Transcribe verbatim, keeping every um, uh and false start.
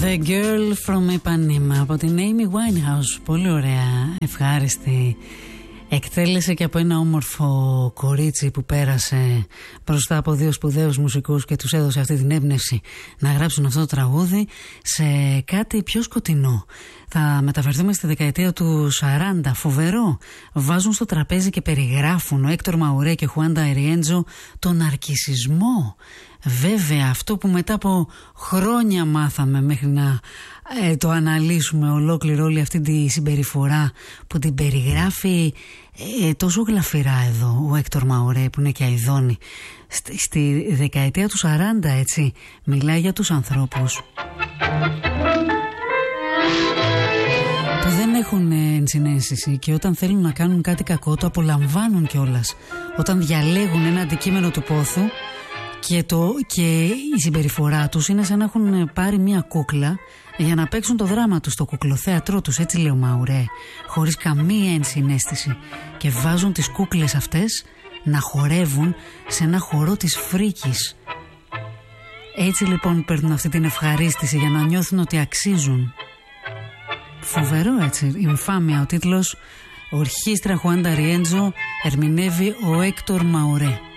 The Girl from Ipanema από την Amy Winehouse. Πολύ ωραία, ευχάριστη εκτέλεση και από ένα όμορφο κορίτσι που πέρασε μπροστά από δύο σπουδαίους μουσικούς και τους έδωσε αυτή την έμπνευση να γράψουν αυτό το τραγούδι σε κάτι πιο σκοτεινό. Θα μεταφερθούμε στη δεκαετία του σαράντα. Φοβερό. Βάζουν στο τραπέζι και περιγράφουν ο Έκτορ Μαουρέ και Χουάντα Αριέντζο τον ναρκισσισμό. Βέβαια, αυτό που μετά από χρόνια μάθαμε μέχρι να ε, το αναλύσουμε ολόκληρο όλη αυτή τη συμπεριφορά που την περιγράφει ε, τόσο γλαφυρά εδώ ο Έκτορ Μαουρέ που είναι και αηδόνη. Στη, στη δεκαετία του σαράντα, έτσι, μιλάει για τους ανθρώπους που δεν έχουν ενσυναίσθηση και όταν θέλουν να κάνουν κάτι κακό το απολαμβάνουν κιόλας. Όταν διαλέγουν ένα αντικείμενο του πόθου και, το, και η συμπεριφορά τους είναι σαν να έχουν πάρει μια κούκλα για να παίξουν το δράμα τους στο κουκλοθέατρό τους, έτσι λέει ο Μαουρέ, χωρίς καμία ενσυναίσθηση, και βάζουν τις κούκλες αυτές να χορεύουν σε ένα χορό της φρίκης. Έτσι λοιπόν παίρνουν αυτή την ευχαρίστηση για να νιώθουν ότι αξίζουν. Φοβερό, έτσι, Ινφάμια ο τίτλος. Ορχήστρα Χουάντα Αριέντζο, ερμηνεύει ο Έκτορ Μαουρέ.